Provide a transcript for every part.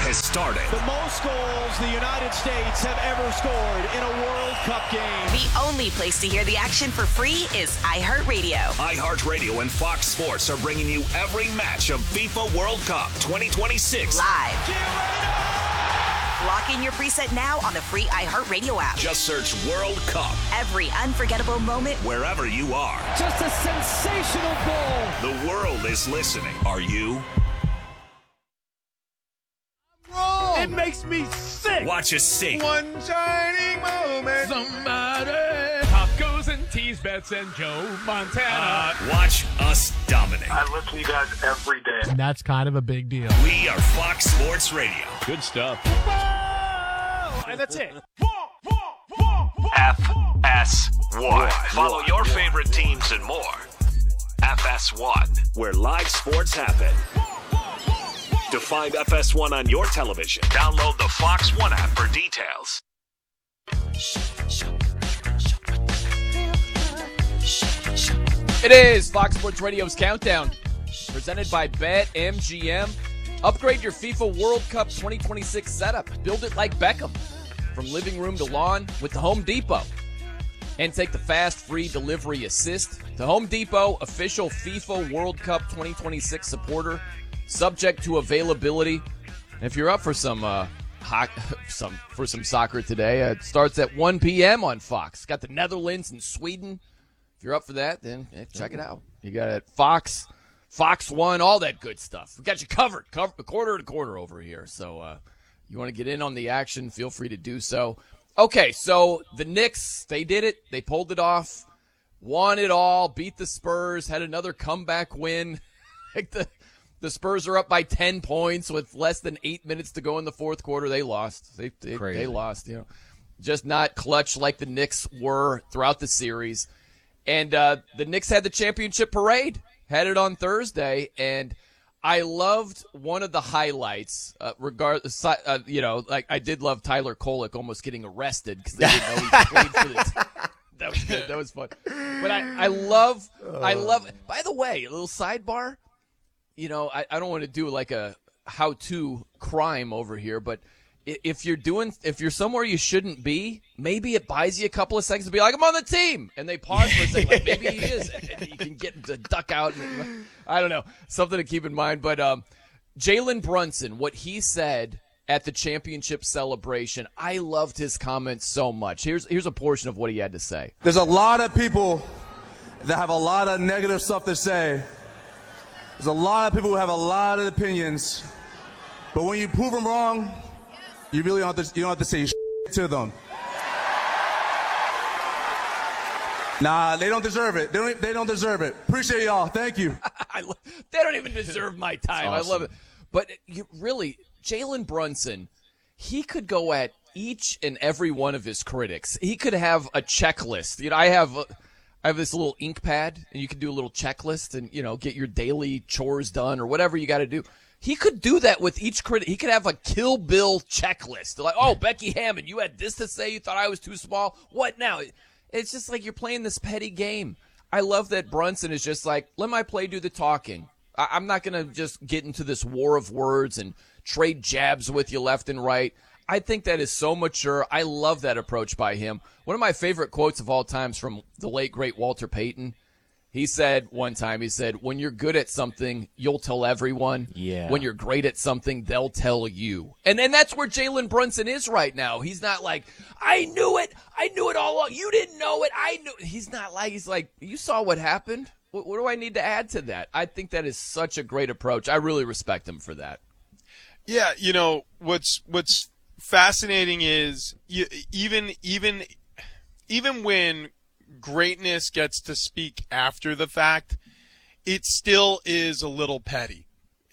has started. The most goals the United States have ever scored in a World Cup game. The only place to hear the action for free is iHeartRadio. iHeartRadio and Fox Sports are bringing you every match of FIFA World Cup 2026. Live. Lock in your preset now on the free iHeartRadio app. Just search World Cup. Every unforgettable moment, wherever you are. Just a sensational goal. The world is listening. Are you? Wrong. It makes me sick. Watch us sing. One shining moment. Somebody. Tacos and tease bets and Joe Montana. Watch us dominate. I listen to you guys every day. And that's kind of a big deal. We are Fox Sports Radio. Good stuff. And that's it. FS1. Follow your favorite teams and more. FS1, where live sports happen. To find FS1 on your television, download the Fox One app for details. It is Fox Sports Radio's Countdown, presented by BetMGM. Upgrade your FIFA World Cup 2026 setup. Build it like Beckham, from living room to lawn with the Home Depot. And take the fast, free delivery assist. The Home Depot, official FIFA World Cup 2026 supporter, subject to availability. And if you're up for some soccer today, it starts at 1 p.m. on Fox. Got the Netherlands and Sweden. If you're up for that, then check it out. You got it, Fox 1, all that good stuff. We got you covered quarter to quarter over here. So you want to get in on the action, feel free to do so. Okay, so the Knicks, they did it. They pulled it off, won it all, beat the Spurs, had another comeback win. Like the Spurs are up by 10 points with less than 8 minutes to go in the fourth quarter. They lost. They lost, just not clutch like the Knicks were throughout the series. And the Knicks had the championship parade, had it on Thursday, and I loved one of the highlights. Regardless, like I did love Tyler Kolek almost getting arrested because they didn't know he played for the team. That was good. That was fun. But I love. By the way, a little sidebar. I don't want to do like a how-to crime over here, but if you're somewhere you shouldn't be, maybe it buys you a couple of seconds to be like, I'm on the team. And they pause for a second, like maybe he is. And you can get to duck out. And, I don't know. Something to keep in mind. But Jalen Brunson, what he said at the championship celebration, I loved his comments so much. Here's a portion of what he had to say. There's a lot of people that have a lot of negative stuff to say. There's a lot of people who have a lot of opinions. But when you prove them wrong, you really don't have to say shit to them. Nah, they don't deserve it. They don't deserve it. Appreciate y'all. Thank you. They don't even deserve my time. Awesome. I love it. But really, Jalen Brunson, he could go at each and every one of his critics. He could have a checklist. I have this little ink pad, and you can do a little checklist and, get your daily chores done or whatever you got to do. He could do that with each critic. He could have a Kill Bill checklist. Like, oh, Becky Hammond, you had this to say. You thought I was too small. What now? It's just like you're playing this petty game. I love that Brunson is just like, let my play do the talking. I'm not going to just get into this war of words and trade jabs with you left and right. I think that is so mature. I love that approach by him. One of my favorite quotes of all times from the late, great Walter Payton. He said one time, when you're good at something, you'll tell everyone. Yeah. When you're great at something, they'll tell you. And that's where Jalen Brunson is right now. He's not like, I knew it all along. You didn't know it. I knew. He's like, you saw what happened. What do I need to add to that? I think that is such a great approach. I really respect him for that. Yeah, what's fascinating is even when greatness gets to speak after the fact, it still is a little petty.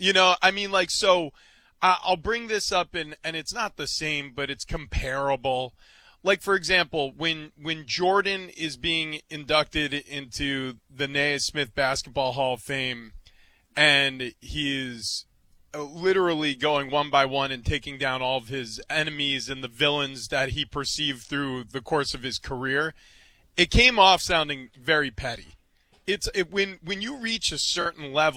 I'll bring this up and it's not the same, but it's comparable. Like, for example, when Jordan is being inducted into the Naismith Basketball Hall of Fame and he is literally going one by one and taking down all of his enemies and the villains that he perceived through the course of his career, it came off sounding very petty. When you reach a certain level,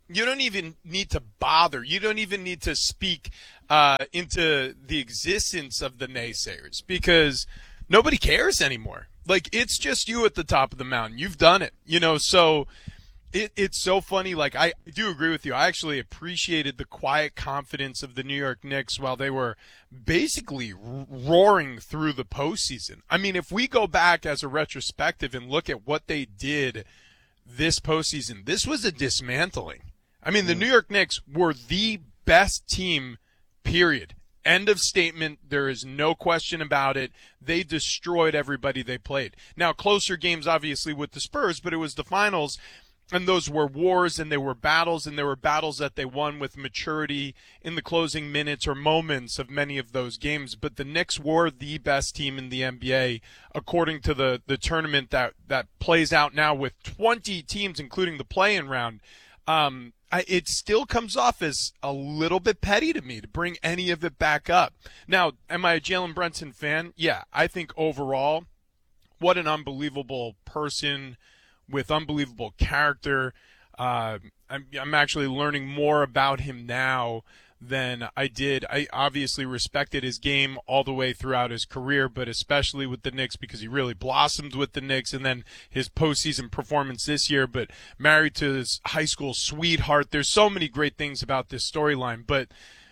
you don't even need to bother. You don't even need to speak into the existence of the naysayers because nobody cares anymore. Like, it's just you at the top of the mountain. You've done it, so it's so funny. Like, I do agree with you. I actually appreciated the quiet confidence of the New York Knicks while they were basically roaring through the postseason. I mean, if we go back as a retrospective and look at what they did this postseason, this was a dismantling. I mean, the New York Knicks were the best team, period. End of statement. There is no question about it. They destroyed everybody they played. Now, closer games, obviously, with the Spurs, but it was the finals, and those were wars, and there were battles that they won with maturity in the closing minutes or moments of many of those games. But the Knicks were the best team in the NBA, according to the tournament that plays out now with 20 teams, including the play-in round. It still comes off as a little bit petty to me to bring any of it back up. Now, am I a Jalen Brunson fan? Yeah, I think overall, what an unbelievable person with unbelievable character. I'm actually learning more about him now than I did. I obviously respected his game all the way throughout his career, but especially with the Knicks because he really blossomed with the Knicks, and then his postseason performance this year, but married to his high school sweetheart. There's so many great things about this storyline, but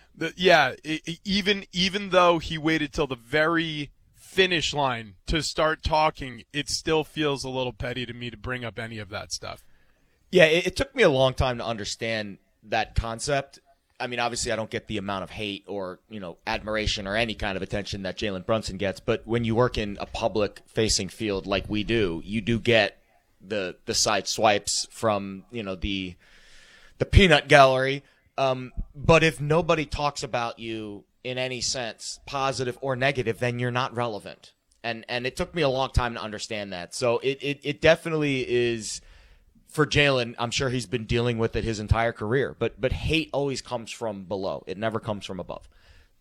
even though he waited till the very finish line to start talking, it still feels a little petty to me to bring up any of that stuff. Yeah, it took me a long time to understand that concept. I mean, obviously I don't get the amount of hate or, admiration or any kind of attention that Jalen Brunson gets, but when you work in a public-facing field like we do, you do get the side swipes from, the peanut gallery. But if nobody talks about you in any sense, positive or negative, then you're not relevant. And it took me a long time to understand that. So it definitely is. For Jalen, I'm sure he's been dealing with it his entire career, but hate always comes from below. It never comes from above.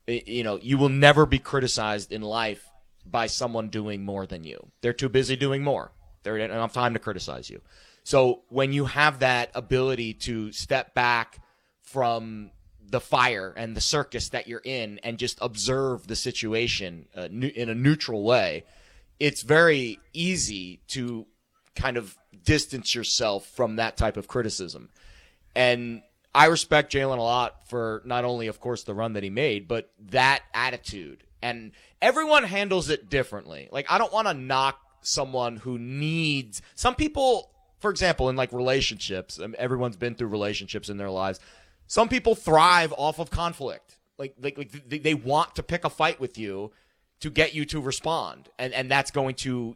You will never be criticized in life by someone doing more than you. They're too busy doing more. They don't have time to criticize you. So when you have that ability to step back from the fire and the circus that you're in and just observe the situation in a neutral way, it's very easy to kind of distance yourself from that type of criticism. And I respect Jalen a lot for not only, of course, the run that he made, but that attitude. And everyone handles it differently. Like, I don't want to knock someone who needs – some people, for example, in like relationships, everyone's been through relationships in their lives. Some people thrive off of conflict. Like they want to pick a fight with you to get you to respond. And that's going to,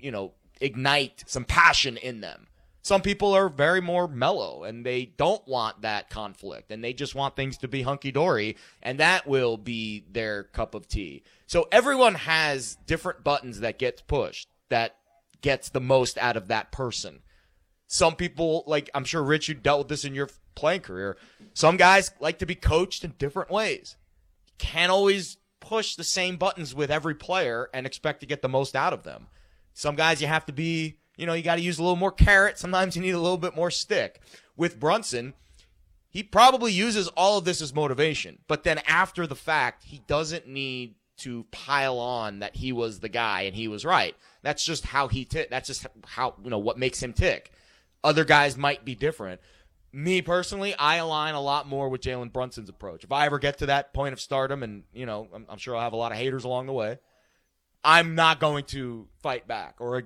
ignite some passion in them. Some people are very more mellow and they don't want that conflict and they just want things to be hunky-dory, and that will be their cup of tea. So everyone has different buttons that gets pushed that gets the most out of that person. Some people, like I'm sure, Rich, you dealt with this in your playing career. Some guys like to be coached in different ways. You can't always push the same buttons with every player and expect to get the most out of them. Some guys you have to be, you got to use a little more carrot. Sometimes you need a little bit more stick. With Brunson, he probably uses all of this as motivation. But then after the fact, he doesn't need to pile on that he was the guy and he was right. That's just how that's just how, what makes him tick. Other guys might be different. Me personally, I align a lot more with Jalen Brunson's approach. If I ever get to that point of stardom, and, I'm sure I'll have a lot of haters along the way, I'm not going to fight back or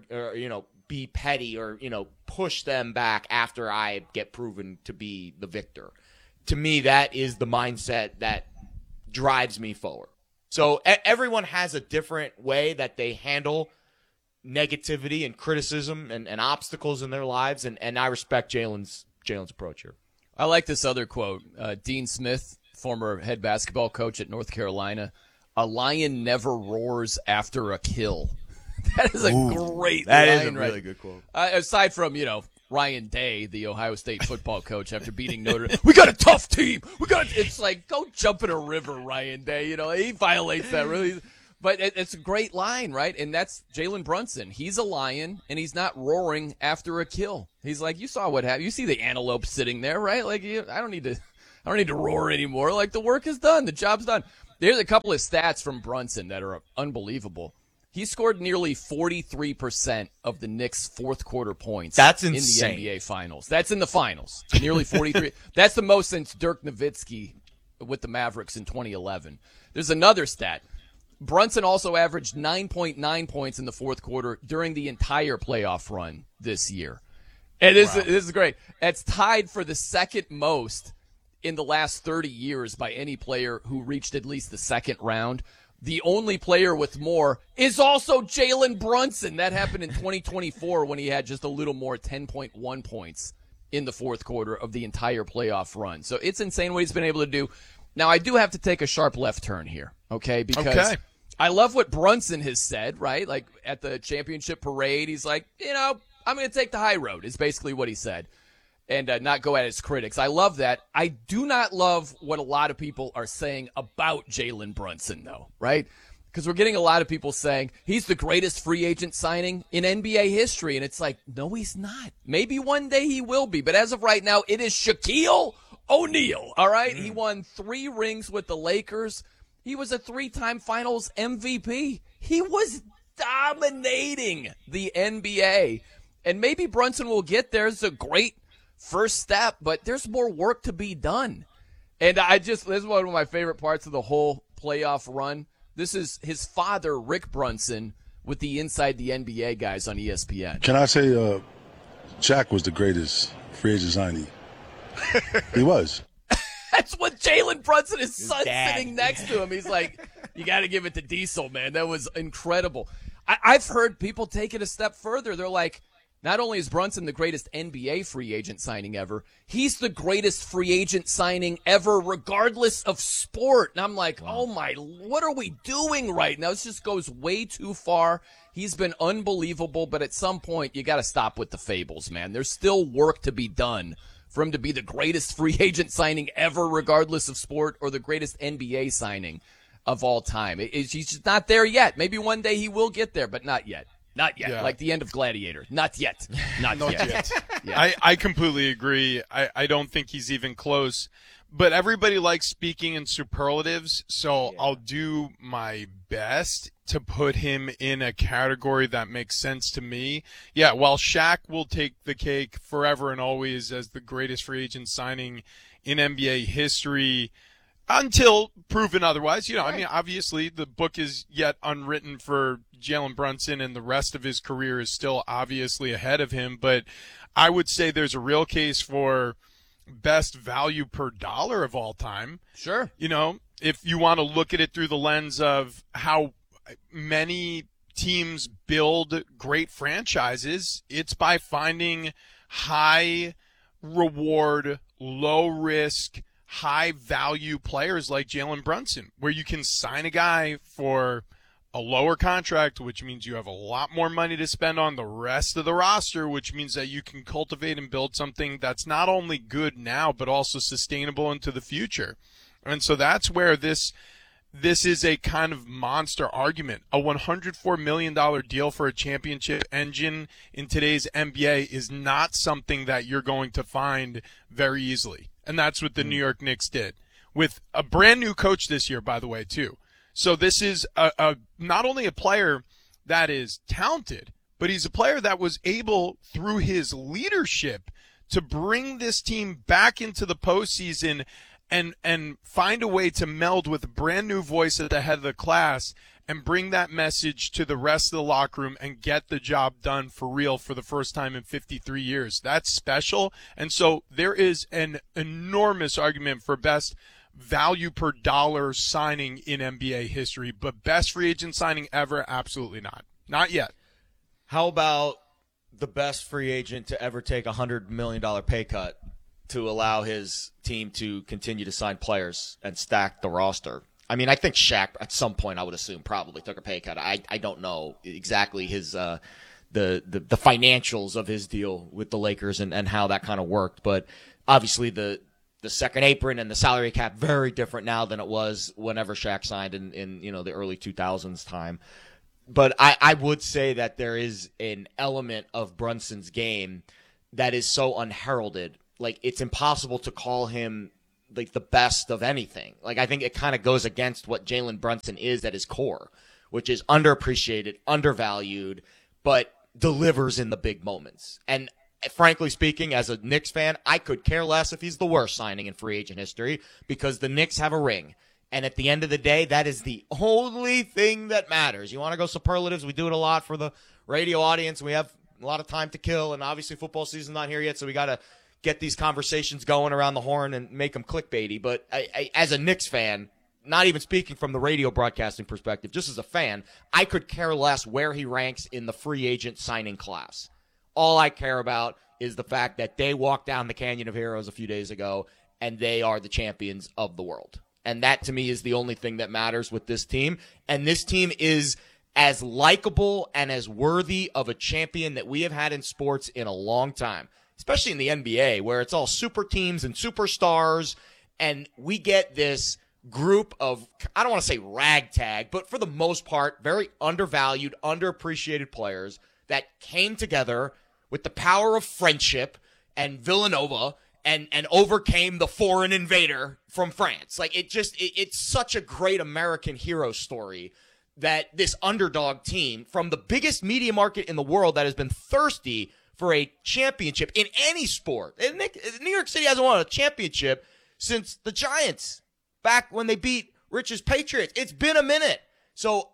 be petty or, push them back after I get proven to be the victor. To me, that is the mindset that drives me forward. So everyone has a different way that they handle negativity and criticism and obstacles in their lives, and I respect Jalen's approach here. I like this other quote. Dean Smith, former head basketball coach at North Carolina, "A lion never roars after a kill." That is a great line. That is a really good quote. Aside from, Ryan Day, the Ohio State football coach, after beating Notre Dame, we got a tough team. It's like, go jump in a river, Ryan Day. He violates that really. But it's a great line, right? And that's Jalen Brunson. He's a lion, and he's not roaring after a kill. He's like, you saw what happened. You see the antelope sitting there, right? Like, I don't need to roar anymore. Like, the work is done. The job's done. There's a couple of stats from Brunson that are unbelievable. He scored nearly 43% of the Knicks' fourth quarter points. That's insane. In the NBA Finals. That's in the finals. Nearly 43. That's the most since Dirk Nowitzki with the Mavericks in 2011. There's another stat. Brunson also averaged 9.9 points in the fourth quarter during the entire playoff run this year. And this is great. It's tied for the second most in the last 30 years by any player who reached at least the second round. The only player with more is also Jalen Brunson. That happened in 2024 when he had just a little more, 10.1 points in the fourth quarter of the entire playoff run. So it's insane what he's been able to do. Now, I do have to take a sharp left turn here, okay? Because I love what Brunson has said, right? Like at the championship parade, he's like, I'm going to take the high road is basically what he said, and not go at his critics. I love that. I do not love what a lot of people are saying about Jalen Brunson, though, right? Because we're getting a lot of people saying he's the greatest free agent signing in NBA history, and it's like, no, he's not. Maybe one day he will be, but as of right now, it is Shaquille O'Neal, all right? He won 3 rings with the Lakers. He was a 3-time finals MVP. He was dominating the NBA. And maybe Brunson will get there. It's a great first step, but there's more work to be done. And this is one of my favorite parts of the whole playoff run. This is his father, Rick Brunson, with the Inside the NBA guys on ESPN. Can I say Shaq was the greatest free agent signing? He was. That's what Jalen Brunson, his son, sitting next to him. He's like, you got to give it to Diesel, man. That was incredible. I've heard people take it a step further. They're like, not only is Brunson the greatest NBA free agent signing ever, he's the greatest free agent signing ever, regardless of sport. And I'm like, oh my, what are we doing right now? This just goes way too far. He's been unbelievable, but at some point, you got to stop with the fables, man. There's still work to be done for him to be the greatest free agent signing ever, regardless of sport, or the greatest NBA signing of all time. He's just not there yet. Maybe one day he will get there, but not yet. Not yet. Yeah. Like the end of Gladiator. Not yet. Not yet. Yeah. I completely agree. I don't think he's even close. But everybody likes speaking in superlatives, so I'll do my best to put him in a category that makes sense to me. Yeah, while Shaq will take the cake forever and always as the greatest free agent signing in NBA history until proven otherwise. I mean, obviously the book is yet unwritten for Jalen Brunson, and the rest of his career is still obviously ahead of him. But I would say there's a real case for best value per dollar of all time. Sure. If you want to look at it through the lens of how many teams build great franchises, it's by finding high reward, low risk, high value players like Jalen Brunson, where you can sign a guy for a lower contract, which means you have a lot more money to spend on the rest of the roster, which means that you can cultivate and build something that's not only good now, but also sustainable into the future. And so that's where this is a kind of monster argument. A $104 million deal for a championship engine in today's NBA is not something that you're going to find very easily. And that's what the New York Knicks did with a brand new coach this year, by the way, too. So this is a not only a player that is talented, but he's a player that was able, through his leadership, to bring this team back into the postseason and find a way to meld with a brand new voice at the head of the class and bring that message to the rest of the locker room and get the job done for real for the first time in 53 years. That's special. And so there is an enormous argument for best value per dollar signing in NBA history, but best free agent signing ever? Absolutely not. Not yet. How about the best free agent to ever take $100 million pay cut to allow his team to continue to sign players and stack the roster? I mean, I think Shaq at some point, I would assume, probably took a pay cut. I don't know exactly his the financials of his deal with the Lakers and how that kind of worked, but obviously the the second apron and the salary cap very different now than it was whenever Shaq signed in the early 2000s time. But I would say that there is an element of Brunson's game that is so unheralded. Like, it's impossible to call him like the best of anything. Like, I think it kind of goes against what Jalen Brunson is at his core, which is underappreciated, undervalued, but delivers in the big moments. And frankly speaking, as a Knicks fan, I could care less if he's the worst signing in free agent history, because the Knicks have a ring. And at the end of the day, that is the only thing that matters. You want to go superlatives? We do it a lot for the radio audience. We have a lot of time to kill, and obviously football season's not here yet, so we got to get these conversations going around the horn and make them clickbaity. But I, as a Knicks fan, not even speaking from the radio broadcasting perspective, just as a fan, I could care less where he ranks in the free agent signing class. All I care about is the fact that they walked down the Canyon of Heroes a few days ago, and they are the champions of the world. And that, to me, is the only thing that matters with this team. And this team is as likable and as worthy of a champion that we have had in sports in a long time, especially in the NBA, where it's all super teams and superstars. And we get this group of, I don't want to say ragtag, but for the most part, very undervalued, underappreciated players that came together with the power of friendship and Villanova and overcame the foreign invader from France. Like, it's such a great American hero story that this underdog team from the biggest media market in the world that has been thirsty for a championship in any sport. And New York City hasn't won a championship since the Giants back when they beat Rich's Patriots. It's been a minute. So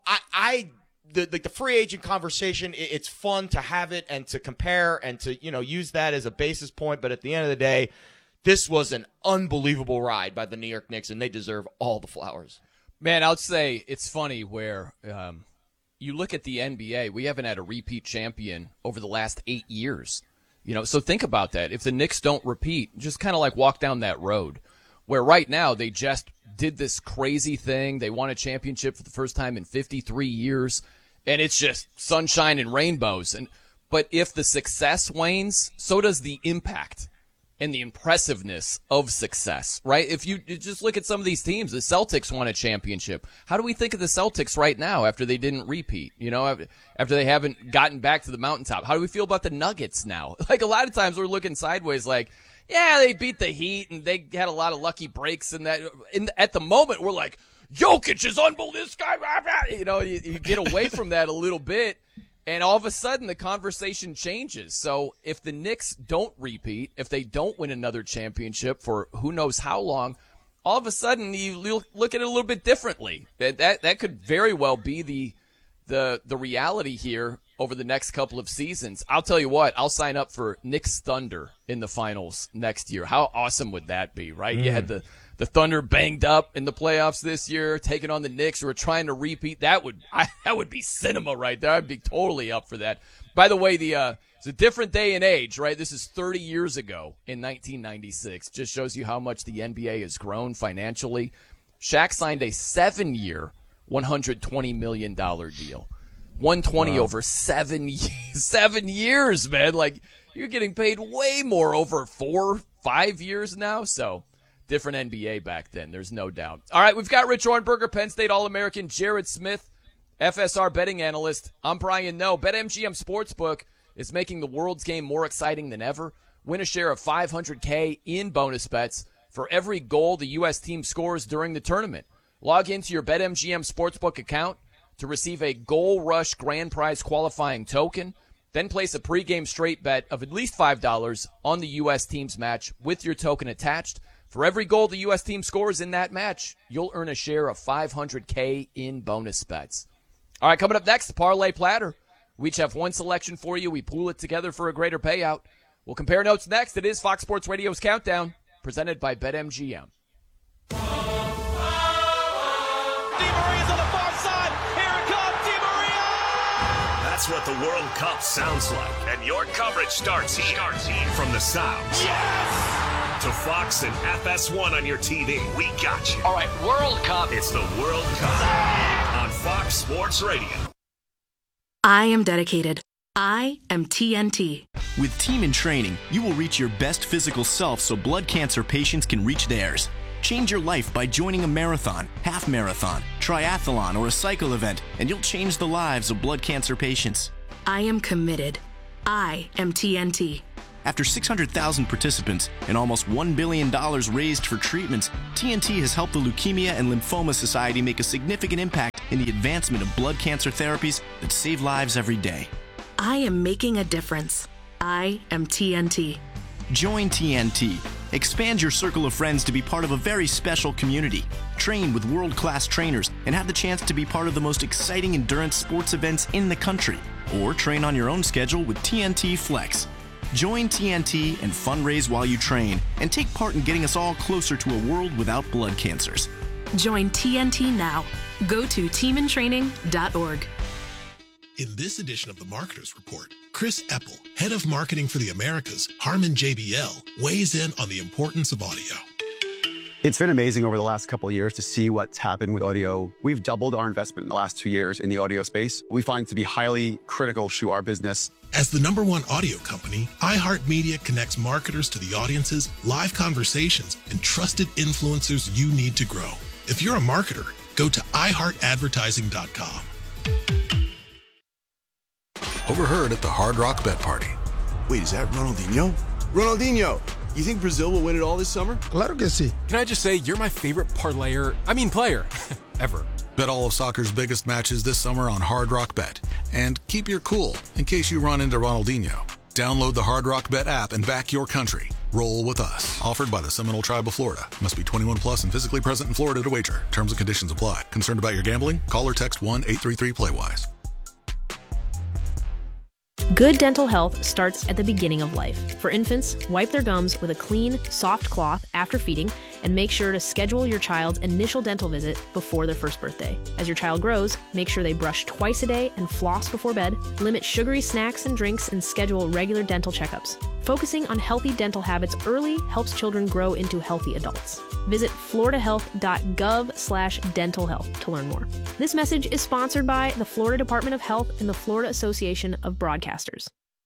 the free agent conversation, it's fun to have it and to compare and to, use that as a basis point. But at the end of the day, this was an unbelievable ride by the New York Knicks, and they deserve all the flowers. Man, I would say it's funny where you look at the NBA, we haven't had a repeat champion over the last 8 years. So think about that. If the Knicks don't repeat, just kind of like walk down that road where right now they just did this crazy thing. They won a championship for the first time in 53 years. And it's just sunshine and rainbows. But if the success wanes, so does the impact and the impressiveness of success, right? If you just look at some of these teams, the Celtics won a championship. How do we think of the Celtics right now after they didn't repeat? After they haven't gotten back to the mountaintop? How do we feel about the Nuggets now? Like, a lot of times we're looking sideways like, yeah, they beat the Heat and they had a lot of lucky breaks and that. At the moment, we're like, Jokic is unbelievable. This guy, you get away from that a little bit, and all of a sudden the conversation changes. So if the Knicks don't repeat, if they don't win another championship for who knows how long, all of a sudden you look at it a little bit differently. That could very well be the reality here over the next couple of seasons. I'll tell you what, I'll sign up for Knicks Thunder in the finals next year. How awesome would that be, right? You had the Thunder banged up in the playoffs this year, taking on the Knicks who are trying to repeat. That would be cinema right there. I'd be totally up for that. By the way, it's a different day and age, right? This is 30 years ago in 1996. Just shows you how much the NBA has grown financially. Shaq signed a 7-year, $120 million deal. 120 over 7 years, man. Like, you're getting paid way more over 4-5 years now. So, different NBA back then, there's no doubt. All right, we've got Rich Ohrnberger, Penn State All-American, Jared Smith, FSR betting analyst. I'm Brian Noe. BetMGM Sportsbook is making the world's game more exciting than ever. Win a share of $500K in bonus bets for every goal the U.S. team scores during the tournament. Log into your BetMGM Sportsbook account to receive a Goal Rush Grand Prize qualifying token. Then place a pregame straight bet of at least $5 on the U.S. team's match with your token attached. For every goal the U.S. team scores in that match, you'll earn a share of $500K in bonus bets. All right, coming up next, the Parlay Platter. We each have one selection for you. We pool it together for a greater payout. We'll compare notes next. It is Fox Sports Radio's Countdown, presented by BetMGM. Di Maria's on the far side. Here it comes, Di Maria! That's what the World Cup sounds like. And your coverage starts here. From the sounds. Yes! To Fox and FS1 on your TV. We got you. All right, World Cup. It's the World Cup on Fox Sports Radio. I am dedicated. I am TNT. With Team in Training, you will reach your best physical self so blood cancer patients can reach theirs. Change your life by joining a marathon, half marathon, triathlon, or a cycle event, and you'll change the lives of blood cancer patients. I am committed. I am TNT. After 600,000 participants and almost $1 billion raised for treatments, TNT has helped the Leukemia and Lymphoma Society make a significant impact in the advancement of blood cancer therapies that save lives every day. I am making a difference. I am TNT. Join TNT. Expand your circle of friends to be part of a very special community. Train with world-class trainers and have the chance to be part of the most exciting endurance sports events in the country. Or train on your own schedule with TNT Flex. Join TNT and fundraise while you train and take part in getting us all closer to a world without blood cancers. Join TNT now. Go to teamintraining.org. In this edition of the Marketers Report, Chris Epple, head of marketing for the Americas, Harman JBL, weighs in on the importance of audio. It's been amazing over the last couple of years to see what's happened with audio. We've doubled our investment in the last 2 years in the audio space. We find it to be highly critical to our business. As the #1 audio company, iHeartMedia connects marketers to the audiences, live conversations, and trusted influencers you need to grow. If you're a marketer, go to iHeartAdvertising.com. Overheard at the Hard Rock Bet Party. Wait, is that Ronaldinho? Ronaldinho, you think Brazil will win it all this summer? Claro que sí. Can I just say, you're my favorite player, ever. Bet all of soccer's biggest matches this summer on Hard Rock Bet. And keep your cool in case you run into Ronaldinho. Download the Hard Rock Bet app and back your country. Roll with us. Offered by the Seminole Tribe of Florida. Must be 21 plus and physically present in Florida to wager. Terms and conditions apply. Concerned about your gambling? Call or text 1-833-PLAY-WISE. Good dental health starts at the beginning of life. For infants, wipe their gums with a clean, soft cloth after feeding, and make sure to schedule your child's initial dental visit before their first birthday. As your child grows, make sure they brush twice a day and floss before bed, limit sugary snacks and drinks, and schedule regular dental checkups. Focusing on healthy dental habits early helps children grow into healthy adults. Visit floridahealth.gov/dental health to learn more. This message is sponsored by the Florida Department of Health and the Florida Association of Broadcasters.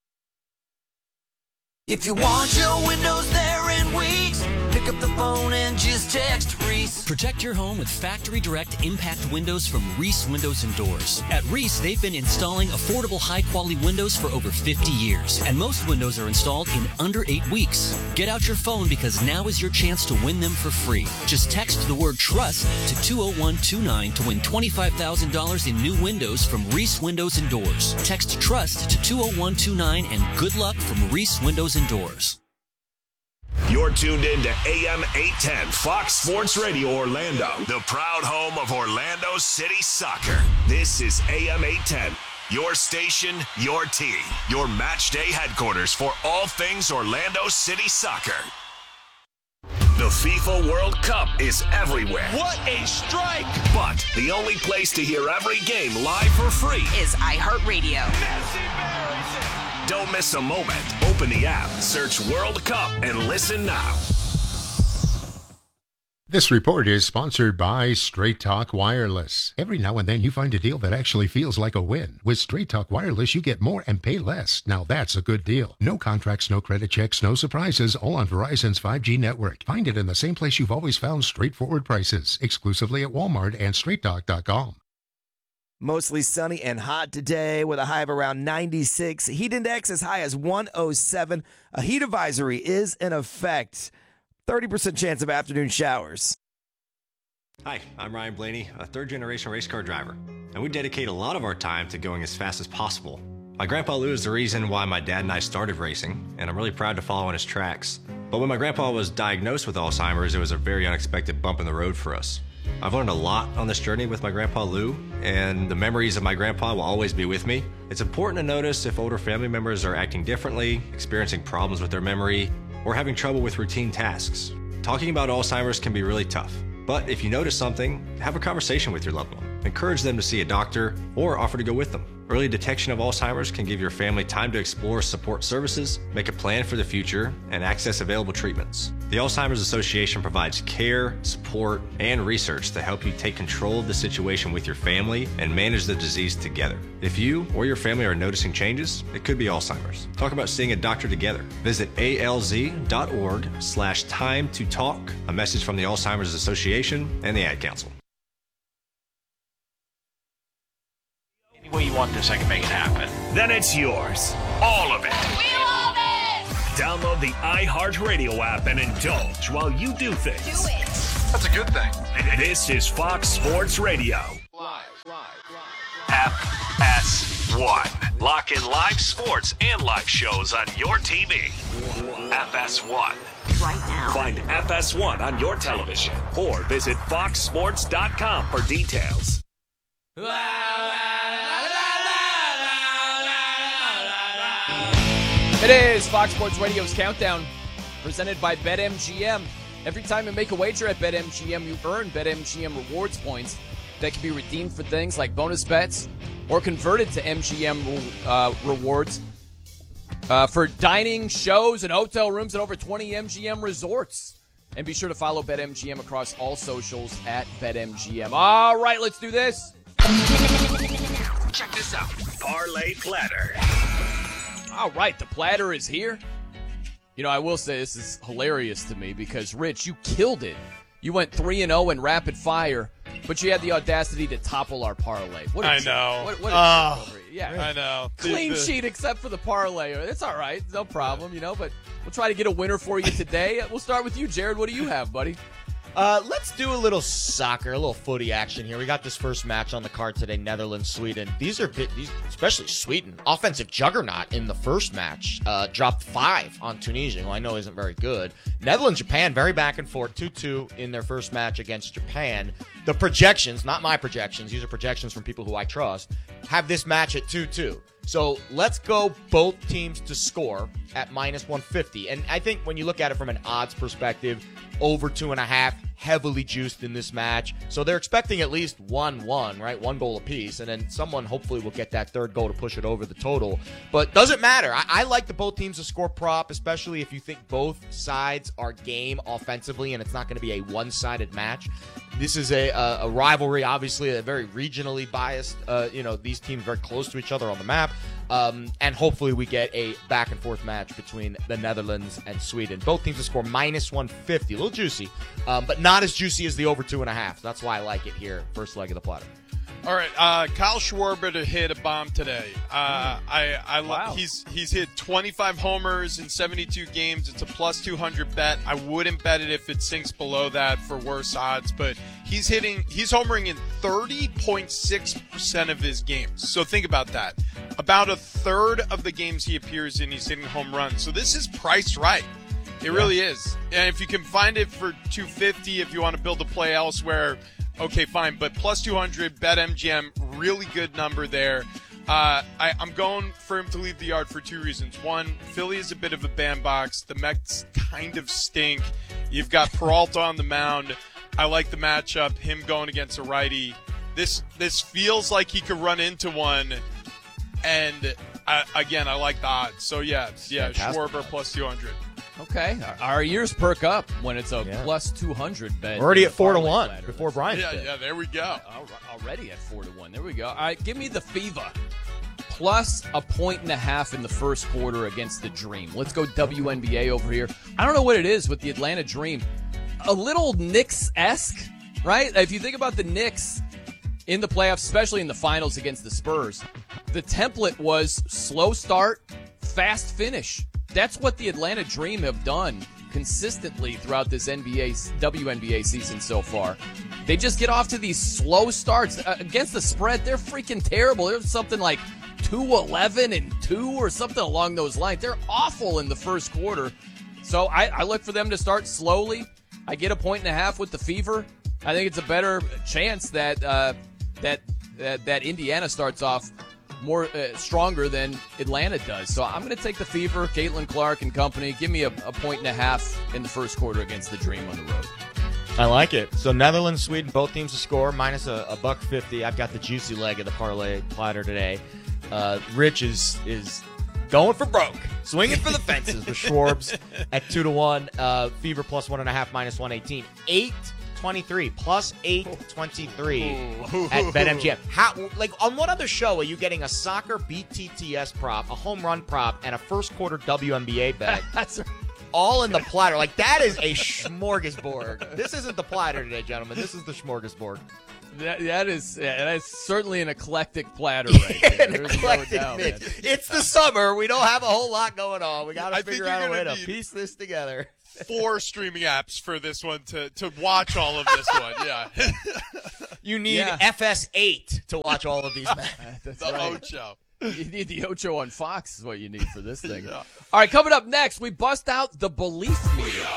If you want your windows there in weeks, pick up the phone and just text Reese. Protect your home with Factory Direct Impact Windows from Reese Windows and Doors. At Reese, they've been installing affordable, high-quality windows for over 50 years, and most windows are installed in under 8 weeks. Get out your phone because now is your chance to win them for free. Just text the word TRUST to 20129 to win $25,000 in new windows from Reese Windows and Doors. Text TRUST to 20129 and good luck from Reese Windows and Doors. You're tuned in to AM 810 Fox Sports Radio Orlando, the proud home of Orlando City Soccer. This is AM 810, your station, your team, your match day headquarters for all things Orlando City Soccer. The FIFA World Cup is everywhere. What a strike! But the only place to hear every game live for free is iHeartRadio. Don't miss a moment. Open the app, search World Cup, and listen now. This report is sponsored by Straight Talk Wireless. Every now and then you find a deal that actually feels like a win. With Straight Talk Wireless, you get more and pay less. Now that's a good deal. No contracts, no credit checks, no surprises, all on Verizon's 5G network. Find it in the same place you've always found straightforward prices, exclusively at Walmart and StraightTalk.com. Mostly sunny and hot today with a high of around 96. Heat index as high as 107. A heat advisory is in effect. 30% chance of afternoon showers. Hi, I'm Ryan Blaney, a third-generation race car driver, and we dedicate a lot of our time to going as fast as possible. My grandpa Lou is the reason why my dad and I started racing, and I'm really proud to follow in his tracks. But when my grandpa was diagnosed with Alzheimer's, it was a very unexpected bump in the road for us. I've learned a lot on this journey with my grandpa Lou, and the memories of my grandpa will always be with me. It's important to notice if older family members are acting differently, experiencing problems with their memory, or having trouble with routine tasks. Talking about Alzheimer's can be really tough, but if you notice something, have a conversation with your loved one. encourage them to see a doctor, or offer to go with them. Early detection of Alzheimer's can give your family time to explore support services, make a plan for the future, and access available treatments. The Alzheimer's Association provides care, support, and research to help you take control of the situation with your family and manage the disease together. If you or your family are noticing changes, it could be Alzheimer's. Talk about seeing a doctor together. Visit alz.org/time to talk. A message from the Alzheimer's Association and the Ad Council. Any way you want this, I can make it happen. Then it's yours. All of it. We love it! Download the iHeartRadio app and indulge while you do things. Do it! That's a good thing. This is Fox Sports Radio. FS1. Lock in live sports and live shows on your TV. FS1. Right now. Find FS1 on your television or visit foxsports.com for details. It is Fox Sports Radio's Countdown, presented by BetMGM. Every time you make a wager at BetMGM, you earn BetMGM rewards points that can be redeemed for things like bonus bets or converted to MGM rewards for dining, shows, and hotel rooms at over 20 MGM resorts. And be sure to follow BetMGM across all socials at BetMGM. All right, let's do this. Check this out. Parlay Platter. All right, the platter is here. You know, I will say this is hilarious to me because, Rich, you killed it. You went 3-0 in rapid fire, but you had the audacity to topple our parlay. What I know. What I know. Clean sheet except for the parlay. It's all right. No problem, but we'll try to get a winner for you today. We'll start with you, Jared. What do you have, buddy? Let's do a little soccer, a little footy action here. We got this first match on the card today, Netherlands, Sweden. These especially Sweden, offensive juggernaut in the first match, dropped 5 on Tunisia, who I know isn't very good. Netherlands, Japan, very back and forth, 2-2 in their first match against Japan. The projections, not my projections, these are projections from people who I trust, have this match at 2-2. So let's go both teams to score at -150. And I think when you look at it from an odds perspective, over 2.5, heavily juiced in this match. So they're expecting at least 1-1, right? 1 goal apiece. And then someone hopefully will get that third goal to push it over the total. But doesn't matter. I like the both teams to score prop, especially if you think both sides are game offensively and it's not going to be a one-sided match. This is a rivalry, obviously, a very regionally biased, these teams very close to each other on the map. And hopefully we get a back-and-forth match between the Netherlands and Sweden. Both teams to score -150. A little juicy, but not as juicy as the over 2.5. That's why I like it here, first leg of the platter. All right, Kyle Schwarber to hit a bomb today. Wow. He's hit 25 homers in 72 games. It's a +200 bet. I wouldn't bet it if it sinks below that for worse odds, but he's homering in 30.6% of his games. So think about that. About a third of the games he appears in, he's hitting home runs. So this is priced right. It really is. And if you can find it for $250, if you want to build a play elsewhere, okay, fine. But +200, BetMGM, really good number there. I'm going for him to leave the yard for 2 reasons. One, Philly is a bit of a bandbox. The Mets kind of stink. You've got Peralta on the mound. I like the matchup, him going against a righty. This feels like he could run into one. And, again, I like the odds. So, yeah, Schwarber +200. Okay, our ears perk up when it's a +200 bet. We're already at 4-1 before Brian's bet. Yeah, there we go. Already at 4-1. There we go. All right, give me the Fever +1.5 in the first quarter against the Dream. Let's go WNBA over here. I don't know what it is with the Atlanta Dream. A little Knicks-esque, right? If you think about the Knicks in the playoffs, especially in the finals against the Spurs, the template was slow start, fast finish. That's what the Atlanta Dream have done consistently throughout this WNBA season so far. They just get off to these slow starts. Against the spread, they're freaking terrible. There's something like 2-11-2 or something along those lines. They're awful in the first quarter. So I look for them to start slowly. I get 1.5 with the Fever. I think it's a better chance that Indiana starts off more stronger than Atlanta does. So I'm going to take the Fever, Caitlin Clark and company. Give me 1.5 in the first quarter against the Dream on the road. I like it. So Netherlands, Sweden, both teams to score, minus a $1.50. I've got the juicy leg of the parlay platter today. Rich is going for broke, swinging for the fences with Schwarbs at 2-1. Fever plus 1.5, minus 118. 823 plus 823 at BetMGM. How? Like, on what other show are you getting a soccer BTTS prop, a home run prop, and a first quarter WNBA bet? That's right. All in the platter. Like, that is a smorgasbord. This isn't the platter today, gentlemen. This is the smorgasbord. That is certainly an eclectic platter right there. An eclectic mix. It's the summer. We don't have a whole lot going on. We got to figure out a way to piece this together. 4 streaming apps for this one to watch all of this one. Yeah. You need FS8 to watch all of these matches. The Ocho. You need the Ocho on Fox is what you need for this thing. Yeah. All right, coming up next, we bust out the belief meter.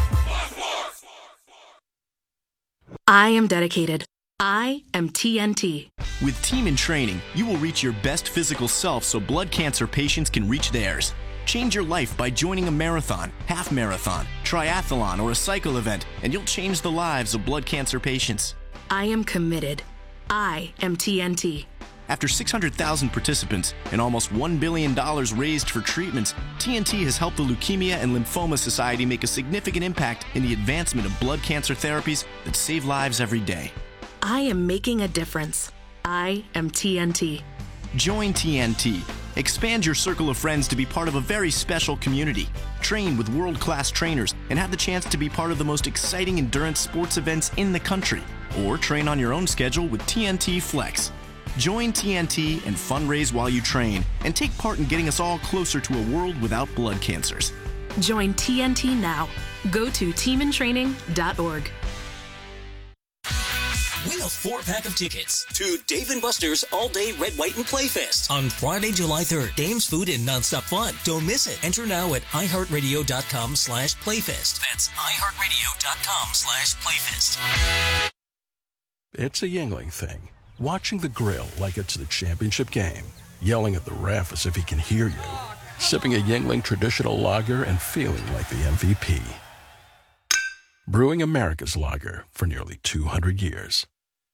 I am dedicated. I am TNT. With Team in Training, you will reach your best physical self so blood cancer patients can reach theirs. Change your life by joining a marathon, half marathon, triathlon, or a cycle event, and you'll change the lives of blood cancer patients. I am committed. I am TNT. After 600,000 participants and almost $1 billion raised for treatments, TNT has helped the Leukemia and Lymphoma Society make a significant impact in the advancement of blood cancer therapies that save lives every day. I am making a difference. I am TNT. Join TNT. Expand your circle of friends to be part of a very special community. Train with world-class trainers and have the chance to be part of the most exciting endurance sports events in the country. Or train on your own schedule with TNT Flex. Join TNT and fundraise while you train and take part in getting us all closer to a world without blood cancers. Join TNT now. Go to teamintraining.org. Win a 4-pack of tickets to Dave & Buster's All-Day Red, White, and Playfest on Friday, July 3rd. Games, food, and nonstop fun. Don't miss it. Enter now at iHeartRadio.com/Playfest. That's iHeartRadio.com/Playfest. It's a Yingling thing. Watching the grill like it's the championship game. Yelling at the ref as if he can hear you. Sipping a Yingling traditional lager and feeling like the MVP. Brewing America's lager for nearly 200 years.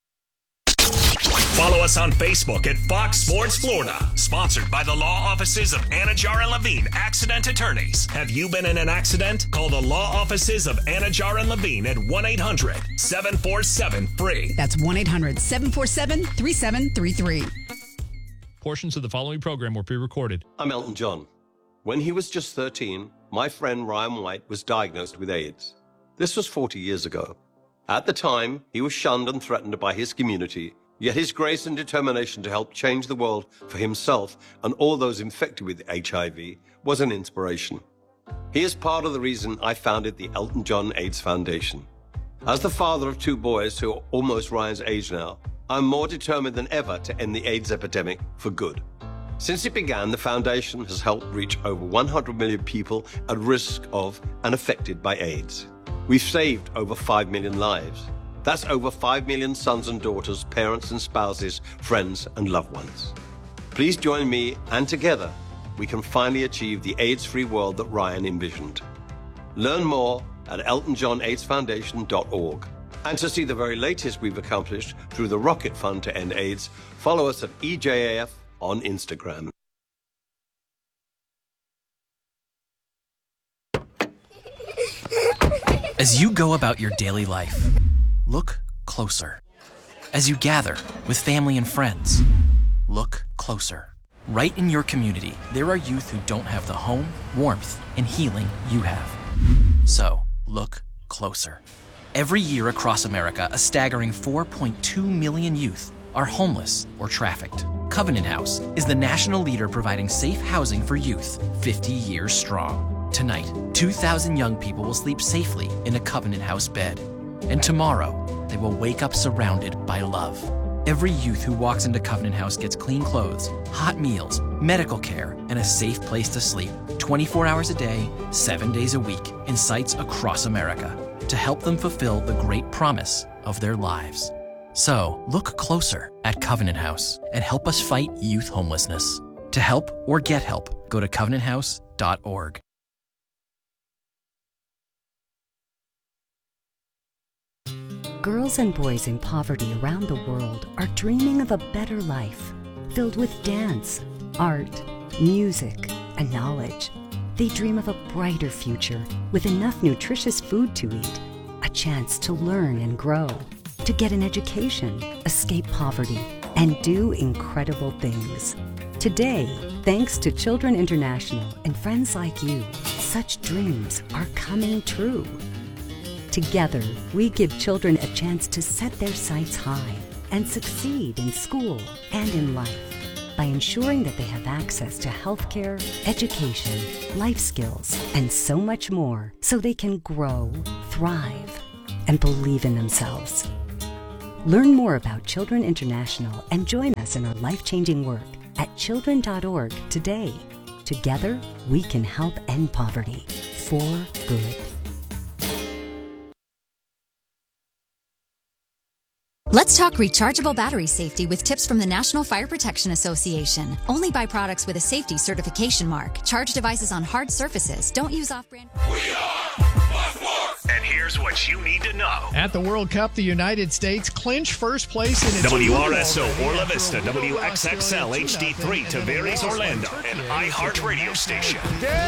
Follow us on Facebook at Fox Sports Florida. Sponsored by the law offices of Anajar and Levine, accident attorneys. Have you been in an accident? Call the law offices of Anajar and Levine at 1-800-747-FREE. That's 1-800-747-3733. Portions of the following program were pre-recorded. I'm Elton John. When he was just 13, my friend Ryan White was diagnosed with AIDS. This was 40 years ago. At the time, he was shunned and threatened by his community, yet his grace and determination to help change the world for himself and all those infected with HIV was an inspiration. He is part of the reason I founded the Elton John AIDS Foundation. As the father of 2 boys who are almost Ryan's age now, I'm more determined than ever to end the AIDS epidemic for good. Since it began, the foundation has helped reach over 100 million people at risk of and affected by AIDS. We've saved over 5 million lives. That's over 5 million sons and daughters, parents and spouses, friends and loved ones. Please join me, and together, we can finally achieve the AIDS-free world that Ryan envisioned. Learn more at eltonjohnaidsfoundation.org. And to see the very latest we've accomplished through the Rocket Fund to End AIDS, follow us at EJAF on Instagram. As you go about your daily life, look closer. As you gather with family and friends, look closer. Right in your community, there are youth who don't have the home, warmth, and healing you have. So, look closer. Every year across America, a staggering 4.2 million youth are homeless or trafficked. Covenant House is the national leader providing safe housing for youth, 50 years strong. Tonight, 2,000 young people will sleep safely in a Covenant House bed. And tomorrow, they will wake up surrounded by love. Every youth who walks into Covenant House gets clean clothes, hot meals, medical care, and a safe place to sleep 24 hours a day, 7 days a week in sites across America to help them fulfill the great promise of their lives. So, look closer at Covenant House and help us fight youth homelessness. To help or get help, go to covenanthouse.org. Girls and boys in poverty around the world are dreaming of a better life, filled with dance, art, music, and knowledge. They dream of a brighter future with enough nutritious food to eat, a chance to learn and grow, to get an education, escape poverty, and do incredible things. Today, thanks to Children International and friends like you, such dreams are coming true. Together, we give children a chance to set their sights high and succeed in school and in life by ensuring that they have access to healthcare, education, life skills, and so much more so they can grow, thrive, and believe in themselves. Learn more about Children International and join us in our life-changing work at children.org today. Together, we can help end poverty for good. Let's talk rechargeable battery safety with tips from the National Fire Protection Association. Only buy products with a safety certification mark. Charge devices on hard surfaces. Don't use off-brand. And here's what you need to know. At the World Cup, the United States clinched first place in its WRSO Orla Vista, WXXL HD3, Tavares, Orlando, and iHeartRadio station.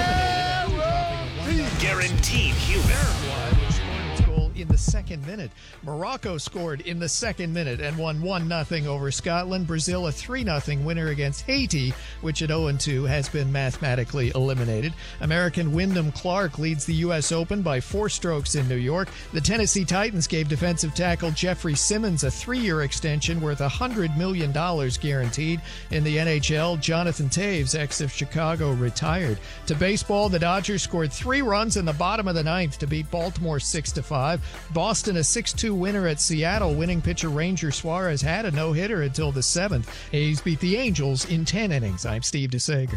Guaranteed human. In the second minute. Morocco scored in the second minute and won 1-0 over Scotland. Brazil a 3-0 winner against Haiti, which at 0-2 has been mathematically eliminated. American Wyndham Clark leads the U.S. Open by 4 strokes in New York. The Tennessee Titans gave defensive tackle Jeffrey Simmons a 3-year extension worth $100 million guaranteed. In the NHL, Jonathan Toews, ex of Chicago, retired. To baseball, the Dodgers scored 3 runs in the bottom of the 9th to beat Baltimore 6-5. Boston a 6-2 winner at Seattle. Winning pitcher Ranger Suarez had a no-hitter until the 7th. A's beat the Angels in 10 innings. I'm Steve DeSager.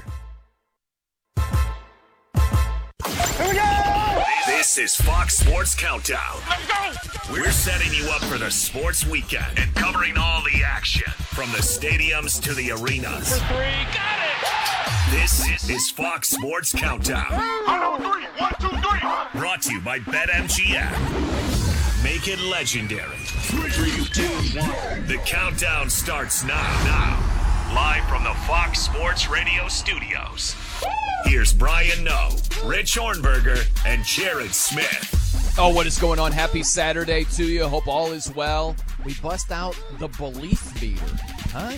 Here we go! This is Fox Sports Countdown. Let's go! We're setting you up for the sports weekend and covering all the action from the stadiums to the arenas. For 3, got it! This is Fox Sports Countdown. 1, 2, 3. Brought to you by BetMGM. Make it legendary. 3, 2, 1. The countdown starts now. Live from the Fox Sports Radio studios. Here's Brian Noe, Rich Hornberger, and Jared Smith. Oh, what is going on? Happy Saturday to you. Hope all is well. We bust out the belief meter. Huh?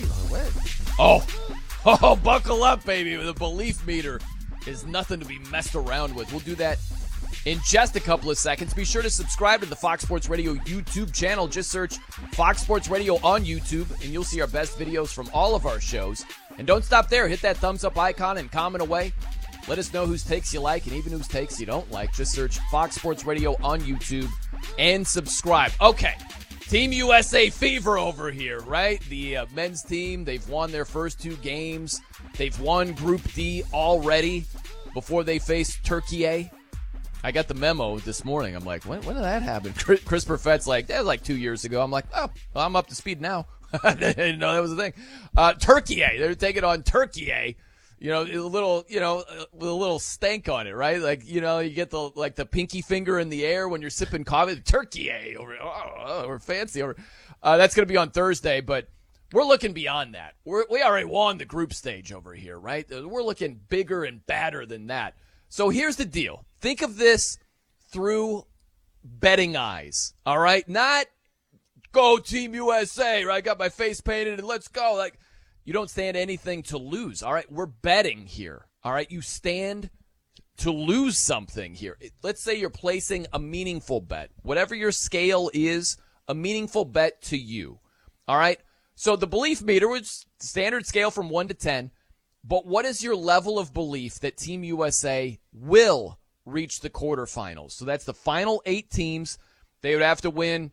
Oh, buckle up, baby. The belief meter is nothing to be messed around with. We'll do that in just a couple of seconds. Be sure to subscribe to the Fox Sports Radio YouTube channel. Just search Fox Sports Radio on YouTube, and you'll see our best videos from all of our shows. And don't stop there. Hit that thumbs up icon and comment away. Let us know whose takes you like and even whose takes you don't like. Just search Fox Sports Radio on YouTube and subscribe. Okay. Team USA fever over here, right? The men's team, they've won their first 2 games. They've won Group D already before they face Turkey. I got the memo this morning. I'm like, when did that happen? Chris Perfett's like, that was like 2 years ago. I'm like, oh, well, I'm up to speed now. I didn't know that was a thing. Turkey, they're taking on Turkey. You know, a little, with a little stank on it, right? Like, you get the pinky finger in the air when you're sipping coffee. Turkey, we're fancy. That's going to be on Thursday, but we're looking beyond that. We already won the group stage over here, right? We're looking bigger and badder than that. So here's the deal. Think of this through betting eyes, all right? Not go Team USA, right? I got my face painted and let's go. Like, you don't stand anything to lose, all right? We're betting here, all right? You stand to lose something here. Let's say you're placing a meaningful bet. Whatever your scale is, a meaningful bet to you, all right? So the belief meter was standard scale from 1 to 10, but what is your level of belief that Team USA will reach the quarterfinals? So that's the final 8 teams. They would have to win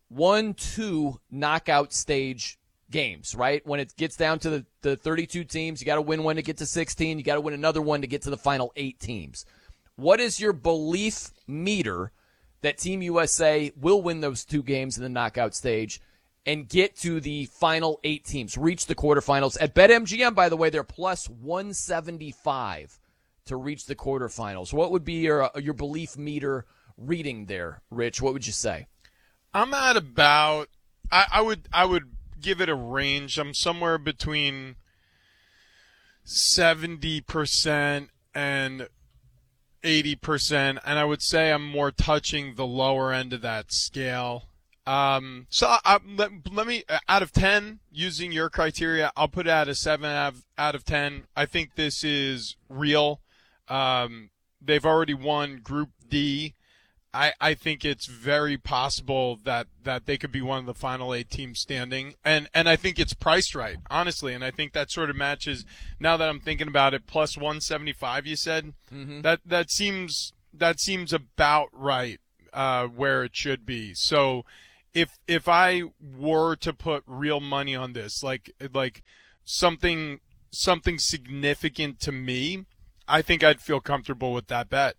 1-2 knockout stage games, right? When it gets down to the 32 teams, you got to win one to get to 16. You got to win another one to get to the final 8 teams. What is your belief meter that Team USA will win those 2 games in the knockout stage and get to the final 8 teams, reach the quarterfinals? At BetMGM, by the way, they're plus 175 to reach the quarterfinals. What would be your belief meter reading there, Rich? What would you say? I'm at about. I would give it a range. I'm somewhere between 70% and 80%, and I would say I'm more touching the lower end of that scale. Let me, out of 10, using your criteria, I'll put it at a 7 out of 10. I think this is real. They've already won Group D. I think it's very possible that they could be one of the final 8 teams standing. And I think it's priced right, honestly. And I think that sort of matches, now that I'm thinking about it, plus 175, you said? Mm-hmm. That seems about right, where it should be. So if I were to put real money on this, like something significant to me, I think I'd feel comfortable with that bet.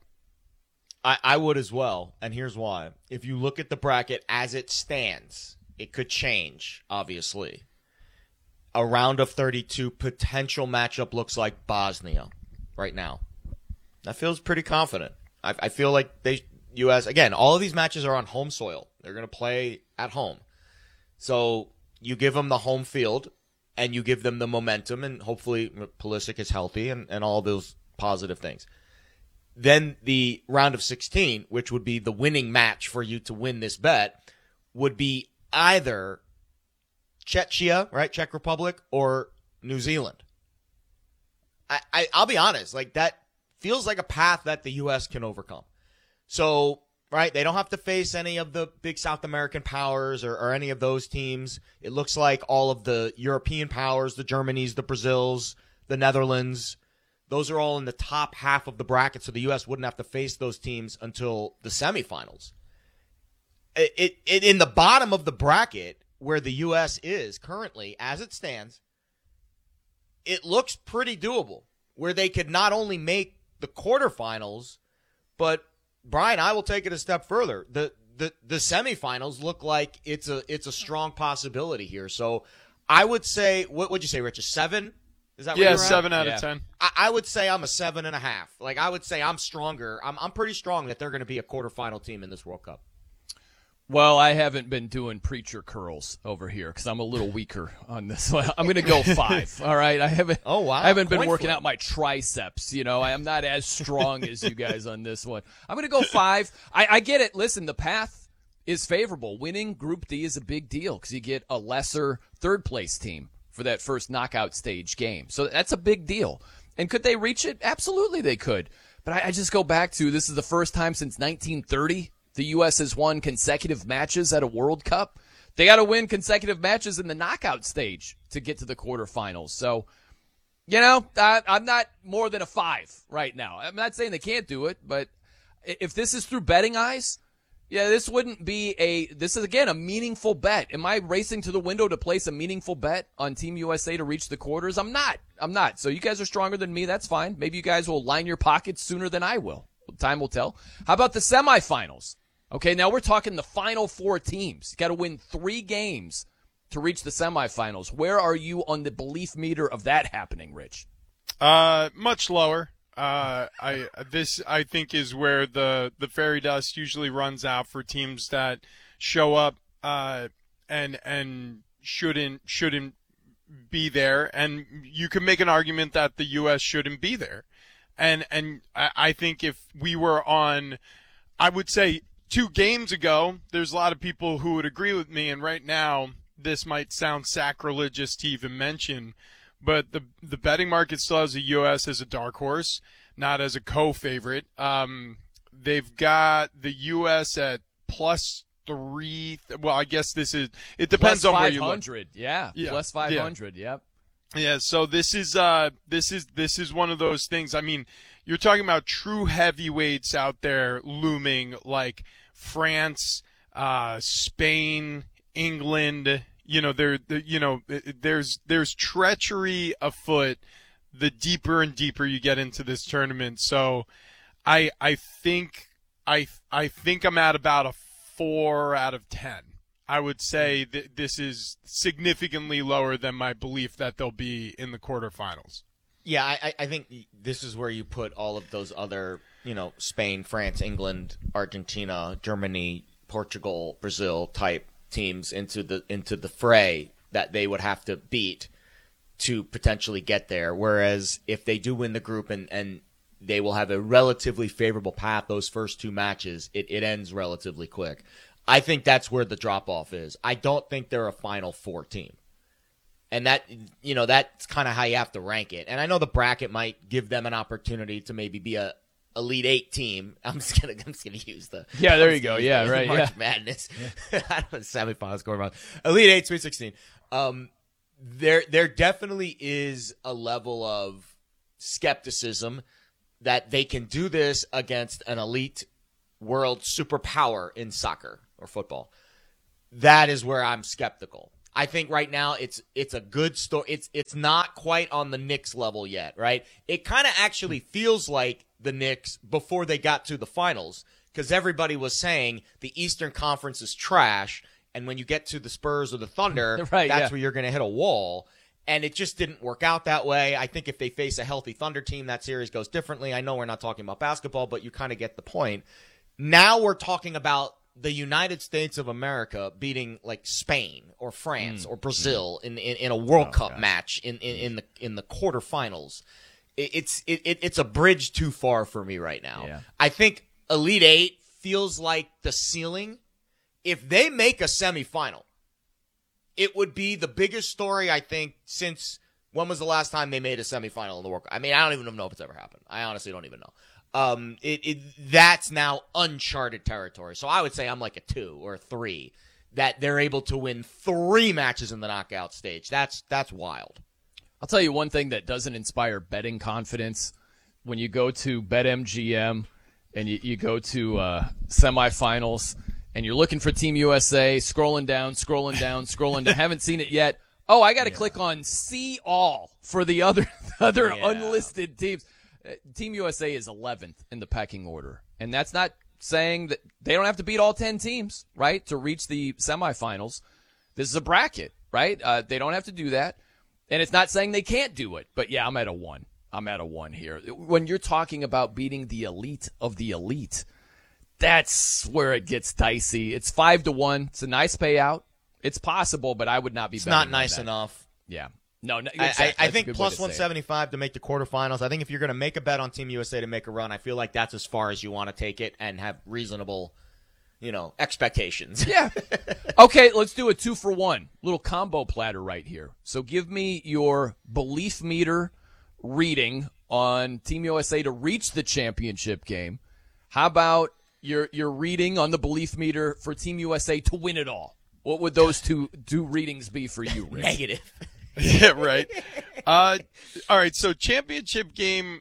I would as well, and here's why. If you look at the bracket as it stands, it could change, obviously. A round of 32 potential matchup looks like Bosnia right now. That feels pretty confident. I feel like U.S., again, all of these matches are on home soil. They're going to play at home. So you give them the home field, and you give them the momentum, and hopefully Pulisic is healthy and all those positive things. Then the round of 16, which would be the winning match for you to win this bet, would be either Czechia, right, Czech Republic, or New Zealand. I'll be honest, like that feels like a path that the U.S. can overcome. So, right, they don't have to face any of the big South American powers or any of those teams. It looks like all of the European powers, the Germanys, the Brazils, the Netherlands, those are all in the top half of the bracket, so the U.S. wouldn't have to face those teams until the semifinals. In the bottom of the bracket, where the U.S. is currently, as it stands, it looks pretty doable, where they could not only make the quarterfinals, but, Brian, I will take it a step further. The semifinals look like it's a strong possibility here. So I would say, what would you say, Rich, a 7? Is that what you're 7 at? out of 10. I would say I'm a 7.5. Like, I would say I'm stronger. I'm pretty strong that they're going to be a quarterfinal team in this World Cup. Well, I haven't been doing preacher curls over here because I'm a little weaker on this one. I'm going to go 5. All right, I haven't. Oh wow! I haven't been working out my triceps. You know, I am not as strong as you guys on this one. I'm going to go 5. I get it. Listen, the path is favorable. Winning Group D is a big deal because you get a lesser third place team for that first knockout stage game. So that's a big deal. And could they reach it? Absolutely they could. But I just go back to, this is the first time since 1930 the U.S. has won consecutive matches at a World Cup. They got to win consecutive matches in the knockout stage to get to the quarterfinals. So, you know, I'm not more than a 5 right now. I'm not saying they can't do it, but if this is through betting eyes, yeah, this wouldn't be this is, again, a meaningful bet. Am I racing to the window to place a meaningful bet on Team USA to reach the quarters? I'm not. So you guys are stronger than me. That's fine. Maybe you guys will line your pockets sooner than I will. Time will tell. How about the semifinals? Okay, now we're talking the final 4 teams. You got to win 3 games to reach the semifinals. Where are you on the belief meter of that happening, Rich? Much lower. This I think is where the fairy dust usually runs out for teams that show up and shouldn't be there, and you can make an argument that the U.S. shouldn't be there, and I think if we were on, I would say 2 games ago, there's a lot of people who would agree with me, and right now this might sound sacrilegious to even mention. But the betting market still has the U.S. as a dark horse, not as a co-favorite. They've got the U.S. at +3. Well, I guess it depends on where you look. Yeah, plus 500. Yep. Yeah. So this is one of those things. I mean, you're talking about true heavyweights out there looming, like France, Spain, England. You know, there's treachery afoot the deeper and deeper you get into this tournament. So I think I'm at about a 4 out of 10. I would say that this is significantly lower than my belief that they'll be in the quarterfinals. Yeah, I think this is where you put all of those other, Spain, France, England, Argentina, Germany, Portugal, Brazil type teams into the fray that they would have to beat to potentially get there. Whereas if they do win the group and they will have a relatively favorable path those first 2 matches, it ends relatively quick. I think that's where the drop-off is. I don't think they're a Final Four team. And that, that's kind of how you have to rank it. And I know the bracket might give them an opportunity to maybe be a Elite 8 team. I'm just gonna use the there you go. Yeah, right. March Madness. I don't know, semifinal score about Elite 8, Sweet 16. There definitely is a level of skepticism that they can do this against an elite world superpower in soccer or football. That is where I'm skeptical. I think right now it's a good story. It's not quite on the Knicks level yet, right? It kind of actually feels like the Knicks before they got to the finals, because everybody was saying the Eastern Conference is trash, and when you get to the Spurs or the Thunder, that's where you're going to hit a wall. And it just didn't work out that way. I think if they face a healthy Thunder team, that series goes differently. I know we're not talking about basketball, but you kind of get the point. Now we're talking about the United States of America beating like Spain or France or Brazil in a World Cup match in the quarterfinals. It's a bridge too far for me right now. Yeah. I think Elite 8 feels like the ceiling. If they make a semifinal, it would be the biggest story, I think, since when was the last time they made a semifinal in the World Cup? I mean, I don't even know if it's ever happened. I honestly don't even know. That's now uncharted territory. So I would say I'm like a 2 or a 3, that they're able to win 3 matches in the knockout stage. That's wild. I'll tell you one thing that doesn't inspire betting confidence. When you go to BetMGM and you go to semifinals and you're looking for Team USA, scrolling down, haven't seen it yet. Oh, I got to click on see all for the other unlisted teams. Team USA is 11th in the pecking order, and that's not saying that they don't have to beat all 10 teams, right, to reach the semifinals. This is a bracket, right? They don't have to do that, and it's not saying they can't do it. But, yeah, I'm at a 1. I'm at a 1 here. When you're talking about beating the elite of the elite, that's where it gets dicey. It's 5-1. It's a nice payout. It's possible, but I would not be betting on that. It's not nice enough. Yeah. No, exactly. I think plus 175 to make the quarterfinals. I think if you're going to make a bet on Team USA to make a run, I feel like that's as far as you want to take it and have reasonable, expectations. Yeah. Okay, let's do a 2-for-1. Little combo platter right here. So give me your belief meter reading on Team USA to reach the championship game. How about your reading on the belief meter for Team USA to win it all? What would those two readings be for you, Rich? Negative. Yeah, right. All right, so championship game,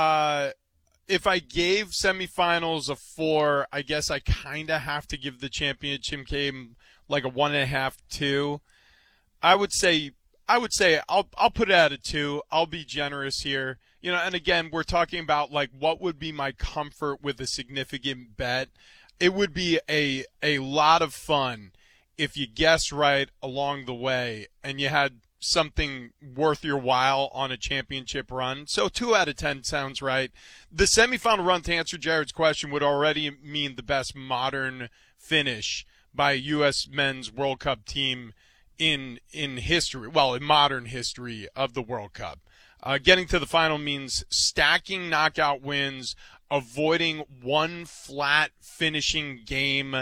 if I gave semifinals a 4, I guess I kind of have to give the championship game like a 1.5, 2. I would say I'll put it at a 2. I'll be generous here. And again, we're talking about like what would be my comfort with a significant bet. It would be a lot of fun if you guessed right along the way and you had something worth your while on a championship run. So 2 out of 10 sounds right. The semifinal run, to answer Jared's question, would already mean the best modern finish by a U.S. men's World Cup team in history. Well, in modern history of the World Cup. Getting to the final means stacking knockout wins, avoiding one flat finishing game.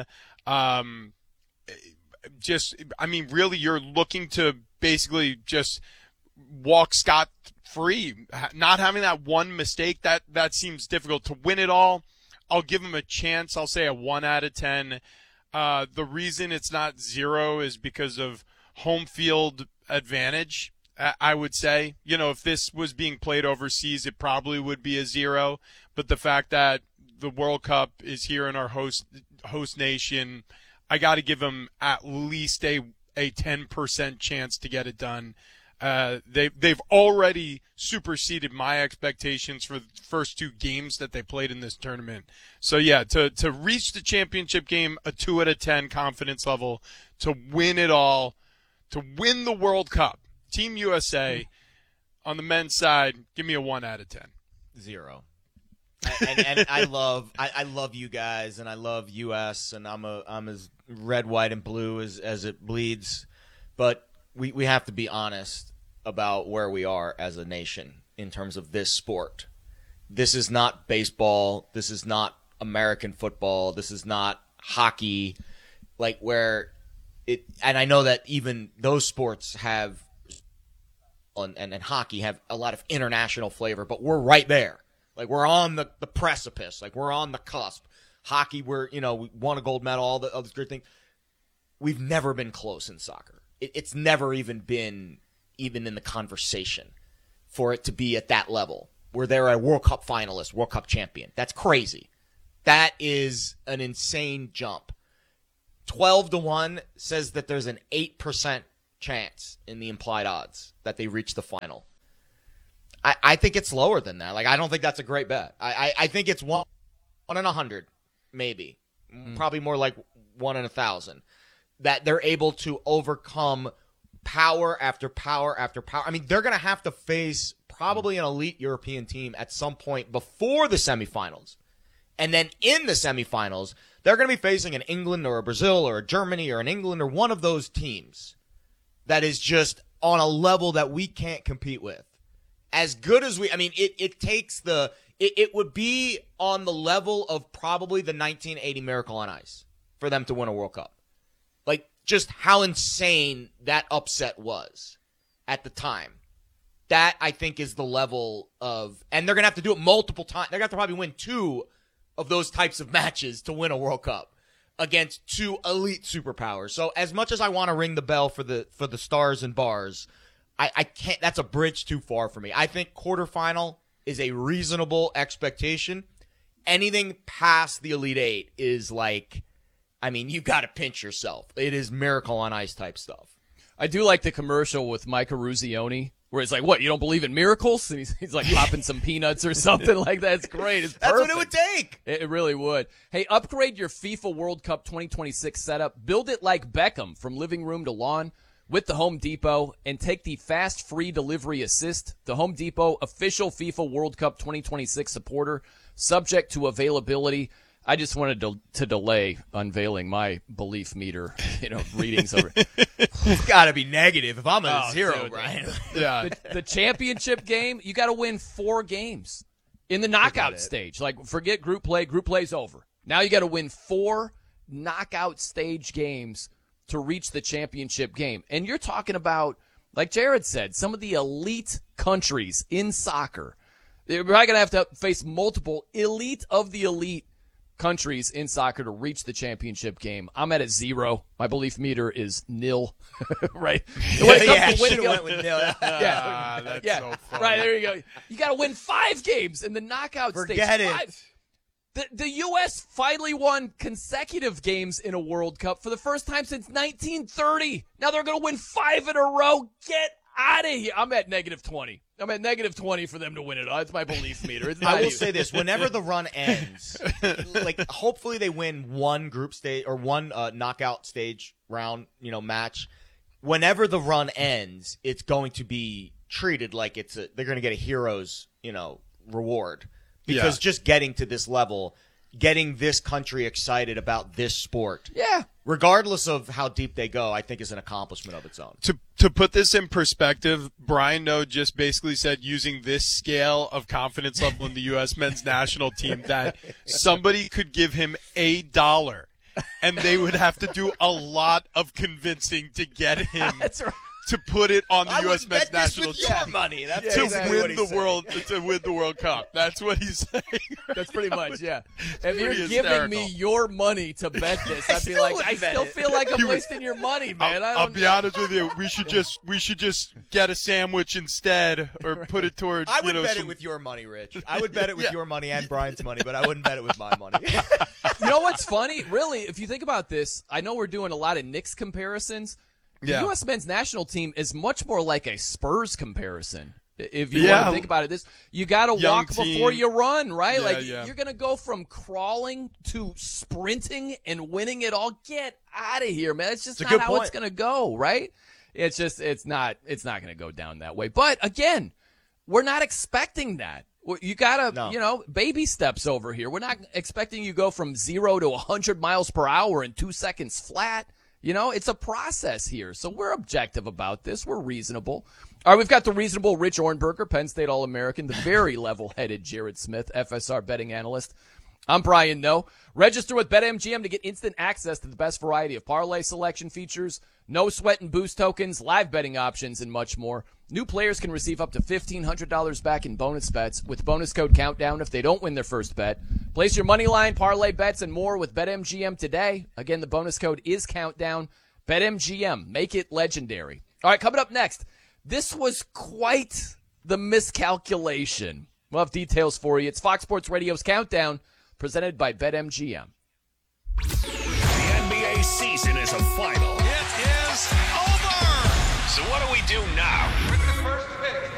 Really, you're looking to basically just walk scot-free. Not having that one mistake, that seems difficult. To win it all, I'll give them a chance. I'll say a 1 out of 10. The reason it's not 0 is because of home field advantage, I would say. If this was being played overseas, it probably would be a 0. But the fact that the World Cup is here in our host nation, I got to give them at least a 10% chance to get it done. They've already superseded my expectations for the first 2 games that they played in this tournament. So yeah, to reach the championship game, a 2 out of 10 confidence level. To win it all, to win the World Cup, Team USA on the men's side, give me a 1 out of 10. 0. And I love you guys, and I love US, and I'm as red, white, and blue as it bleeds. But we have to be honest about where we are as a nation in terms of this sport. This is not baseball. This is not American football. This is not hockey. Like where it, and I know that even those sports have, and hockey have a lot of international flavor, but we're right there. Like we're on the precipice. Like we're on the cusp. Hockey, we won a gold medal, all this great thing. We've never been close in soccer. It's never even been in the conversation for it to be at that level where they're a World Cup finalist, World Cup champion. That's crazy. That is an insane jump. 12-1 says that there's an 8% chance in the implied odds that they reach the final. I think it's lower than that. Like, I don't think that's a great bet. I think it's 1 in 100, maybe. Probably more like 1 in 1,000. That they're able to overcome power after power after power. I mean, they're going to have to face probably an elite European team at some point before the semifinals. And then in the semifinals, they're going to be facing an England or a Brazil or a Germany or an England or one of those teams that is just on a level that we can't compete with. As good as it would be on the level of probably the 1980 Miracle on Ice for them to win a World Cup. Like, just how insane that upset was at the time. That, I think, is the level of, and they're going to have to do it multiple times. They're going to have to probably win 2 of those types of matches to win a World Cup against 2 elite superpowers. So as much as I want to ring the bell for the stars and bars, I can't. That's a bridge too far for me. I think quarterfinal is a reasonable expectation. Anything past the Elite 8 is like, I mean, you've got to pinch yourself. It is Miracle on Ice type stuff. I do like the commercial with Micah Ruzioni where it's like, what, you don't believe in miracles? And he's like popping some peanuts or something like that. It's great. It's That's what it would take. It really would. Hey, upgrade your FIFA World Cup 2026 setup. Build it like Beckham from living room to lawn with the Home Depot, and take the fast free delivery assist. The Home Depot official FIFA World Cup 2026 supporter, subject to availability. I just wanted to delay unveiling my belief meter, readings over. It's got to be negative if I'm a 0, dude, Brian. Yeah. The championship game, you got to win 4 games in the knockout stage. Like, forget group play. Group play's over. Now you got to win 4 knockout stage games to reach the championship game. And you're talking about, like Jared said, some of the elite countries in soccer. They're probably going to have to face multiple elite of the elite countries in soccer to reach the championship game. I'm at a 0. My belief meter is 0. Right? Yeah, should have went with 0. That's so funny. Right, there you go. You got to win 5 games in the knockout stage. Forget it. The U.S. finally won consecutive games in a World Cup for the first time since 1930. Now they're going to win 5 in a row. Get out of here. I'm at -20. I'm at -20 for them to win it. That's my belief meter. I will say this. Whenever the run ends, like hopefully they win one group stage or one knockout stage round, match. Whenever the run ends, it's going to be treated like they're going to get a hero's, reward. Because just getting to this level, getting this country excited about this sport, regardless of how deep they go, I think is an accomplishment of its own. To put this in perspective, Brian Noe just basically said, using this scale of confidence level in the U.S. men's national team, that somebody could give him $1, and they would have to do a lot of convincing to get him. That's right. To put it on the U.S. men's national team your money. That's to exactly win the World Cup. That's what he's saying. That's pretty much, yeah. If you're giving me your money to bet this, I'd be like, I still feel like I'm wasting your money, man. I'll be honest with you. We should just get a sandwich instead, or put it towards. I would bet it with your money, Rich. I would bet it with your money and Brian's money, but I wouldn't bet it with my money. You know what's funny? Really, if you think about this, I know we're doing a lot of Knicks comparisons. The U.S. men's national team is much more like a Spurs comparison. If you want to think about it, you got to walk before you run, right? You're going to go from crawling to sprinting and winning it all. Get out of here, man. It's just not how it's going to go, right? It's not going to go down that way. But again, we're not expecting that. Well, you gotta, baby steps over here. We're not expecting you to go from 0 to 100 miles per hour in 2 seconds flat. It's a process here. So we're objective about this. We're reasonable. All right, we've got the reasonable Rich Ornberger, Penn State All-American, the very level-headed Jared Smith, FSR betting analyst. I'm Brian Noe. Register with BetMGM to get instant access to the best variety of parlay selection features, no sweat and boost tokens, live betting options, and much more. New players can receive up to $1,500 back in bonus bets with bonus code Countdown if they don't win their first bet. Place your money line, parlay bets, and more with BetMGM today. Again, the bonus code is Countdown. BetMGM. Make it legendary. All right, coming up next, this was quite the miscalculation. We'll have details for you. It's Fox Sports Radio's Countdown, presented by BetMGM. The NBA season is a final. It is over. So what do we do now?